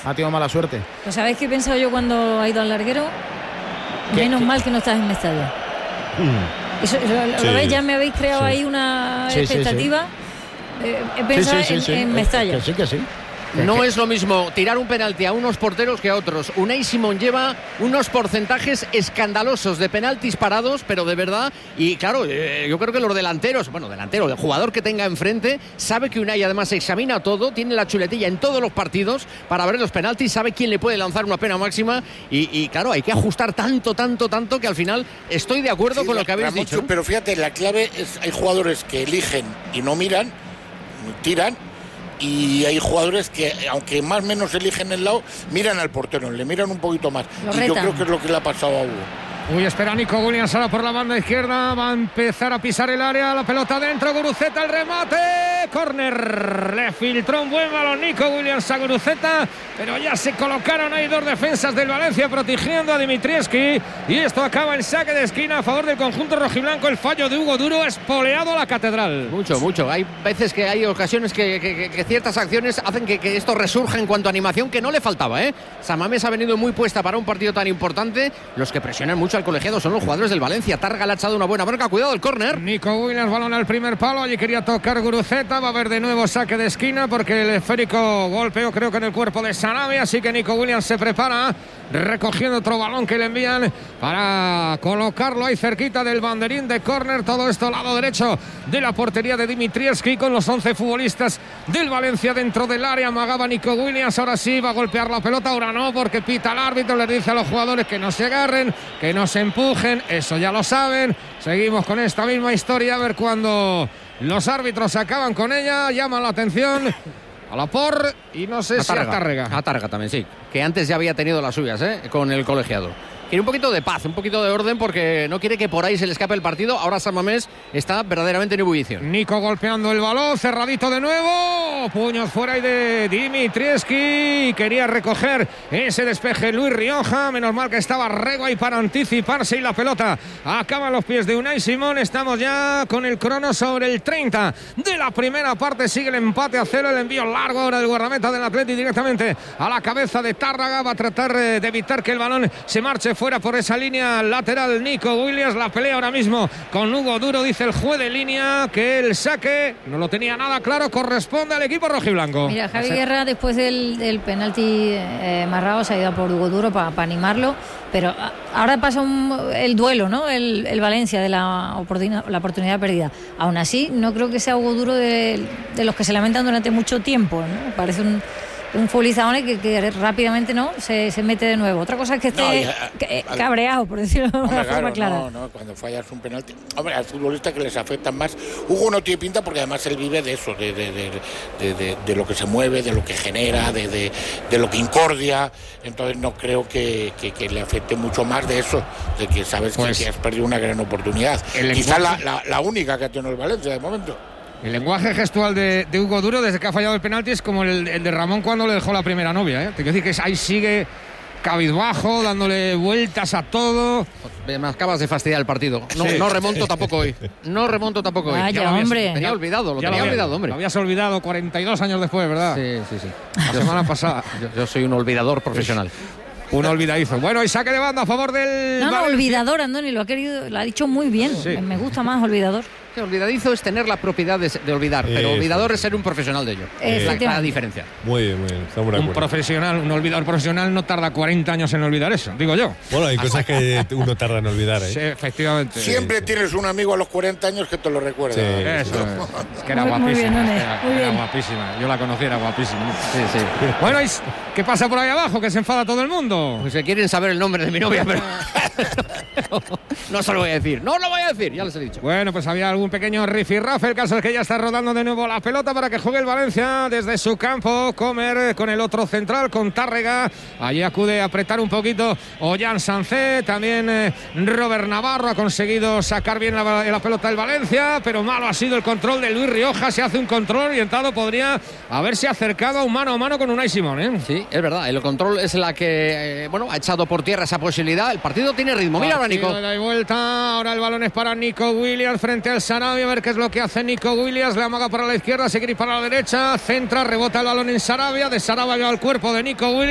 ha tenido mala suerte. Pues ¿sabéis qué he pensado yo cuando ha ido al larguero? Menos mal que no estás en Mestalla. ¿Lo veis? Ya me habéis creado ahí una expectativa. He pensado en Mestalla. Que sí. No es lo mismo tirar un penalti a unos porteros que a otros. Unai Simón lleva unos porcentajes escandalosos de penaltis parados, pero de verdad. Y claro, yo creo que los delanteros, el jugador que tenga enfrente, sabe que Unai además examina todo, tiene la chuletilla en todos los partidos para ver los penaltis, sabe quién le puede lanzar una pena máxima. Y claro, hay que ajustar tanto que al final estoy de acuerdo con lo que habéis dicho. Pero fíjate, la clave es: hay jugadores que eligen y no miran, tiran. Y hay jugadores que, aunque más o menos eligen el lado, miran al portero, le miran un poquito más. Y yo creo que es lo que le ha pasado a Hugo. Espera Nico Williams ahora por la banda izquierda. Va a empezar a pisar el área. La pelota dentro. Guruceta, el remate. Córner. Le filtró un buen balón Nico Williams a Guruceta. Pero ya se colocaron ahí dos defensas del Valencia protegiendo a Dimitrievski. Y esto acaba en saque de esquina a favor del conjunto rojiblanco. El fallo de Hugo Duro, espoleado a la catedral. Mucho. Hay veces que hay ocasiones que ciertas acciones hacen que esto resurja en cuanto a animación, que no le faltaba, ¿eh? San Mamés ha venido muy puesta para un partido tan importante. Los que presionan mucho al colegiado son los jugadores del Valencia. Targa le ha echado una buena bronca. Cuidado el córner. Nico Williams, balón al primer palo. Allí quería tocar Guruceta. Va a haber de nuevo saque de esquina porque el esférico golpeó, creo que en el cuerpo de Sarabia. Así que Nico Williams se prepara, recogiendo otro balón que le envían para colocarlo ahí cerquita del banderín de córner. Todo esto lado derecho de la portería de Dimitrievski, con los 11 futbolistas del Valencia dentro del área. Amagaba Nico Williams. Ahora sí va a golpear la pelota. Ahora no, porque pita el árbitro. Les dice a los jugadores que no se agarren, que no se empujen. Eso ya lo saben. Seguimos con esta misma historia. A ver cuando los árbitros acaban con ella. Llaman la atención a Laporte y no sé si a Tárrega. A Tárrega también, sí. Que antes ya había tenido las suyas, con el colegiado. Quiere un poquito de paz, un poquito de orden, porque no quiere que por ahí se le escape el partido. Ahora San Mamés está verdaderamente en ebullición. Nico golpeando el balón, cerradito de nuevo. Puños fuera ahí de Dimitrievski. Quería recoger ese despeje Luis Rioja. Menos mal que estaba Rego ahí para anticiparse, y la pelota acaba a los pies de Unai Simón. Estamos ya con el crono sobre el 30 de la primera parte. Sigue el empate a 0. El envío largo ahora del guardameta del Atleti directamente a la cabeza de Tárrega. Va a tratar de evitar que el balón se marche fuera por esa línea lateral. Nico Williams, la pelea ahora mismo con Hugo Duro. Dice el juez de línea que el saque no lo tenía nada claro, corresponde al equipo rojiblanco. Mira, Javi Guerra, después del penalti marrado, se ha ido por Hugo Duro para animarlo, pero ahora pasa el duelo, ¿no? El Valencia de la oportunidad perdida. Aún así, no creo que sea Hugo Duro de los que se lamentan durante mucho tiempo, ¿no? Parece un futbolista que rápidamente se mete de nuevo. Otra cosa es que esté cabreado, por decirlo de una forma clara. No, cuando fallas un penalti, hombre, al futbolista que les afectan más. Hugo no tiene pinta porque además él vive de eso, de lo que se mueve, de lo que genera, de lo que incordia. Entonces no creo que le afecte mucho más de eso, de que sabes que has perdido una gran oportunidad. Quizás la única que ha tenido el Valencia de momento. El lenguaje gestual de Hugo Duro desde que ha fallado el penalti es como el de Ramón cuando le dejó la primera novia, ¿eh? Te quiero decir que ahí sigue cabizbajo, dándole vueltas a todo. Me acabas de fastidiar el partido. No remonto tampoco hoy. Vaya, hombre. Lo tenía olvidado, hombre. Lo habías olvidado 42 años después, ¿verdad? Sí. La semana pasada. Yo soy un olvidador profesional. Un olvidadizo. Bueno, y saque de banda a favor del Valencia. Olvidador, Andoni, lo ha dicho muy bien. Sí. Me gusta más olvidador. Olvidadizo es tener la propiedad de olvidar, pero olvidador es ser un profesional de ello. Es la diferencia. Muy bien. Estamos de acuerdo. Un olvidador profesional no tarda 40 años en olvidar eso, digo yo. Bueno, hay cosas que uno tarda en olvidar, ¿eh? Sí, efectivamente. Siempre tienes un amigo a los 40 años que te lo recuerda. Sí, eso es. Que era guapísima. Era guapísima. Yo la conocí, era guapísima. Sí. Bueno, ¿qué pasa por ahí abajo? Que se enfada todo el mundo. Pues que quieren saber el nombre de mi novia, pero no se lo voy a decir. No lo voy a decir, ya les he dicho. Bueno, pues había algún pequeño rifirrafe. El caso es que ya está rodando de nuevo la pelota para que juegue el Valencia desde su campo. Comer con el otro central, con Tárrega. Allí acude a apretar un poquito Ollán Sancé. También Robert Navarro ha conseguido sacar bien la pelota del Valencia, pero malo ha sido el control de Luis Rioja. Se hace un control orientado, podría haberse acercado a un mano a mano con Unai Simón, ¿eh? Sí, es verdad. El control es la que ha echado por tierra esa posibilidad. El partido tiene ritmo. Mira ahora, Nico. De vuelta. Ahora el balón es para Nico Williams frente al Sarabia. A ver qué es lo que hace Nico Williams. Le amaga para la izquierda, se quiere ir para la derecha. Centra, rebota el balón en Sarabia. De Sarabia al cuerpo de Nico Williams.